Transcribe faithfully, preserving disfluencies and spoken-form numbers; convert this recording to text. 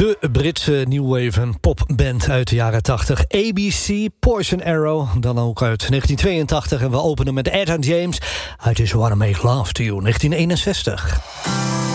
De Britse new wave en popband uit de jaren tachtig. A B C, Poison Arrow, dan ook uit negentien tweeëntachtig. En we openen met Etta James uit Just Wanna Make Love to You, negentien eenenzestig.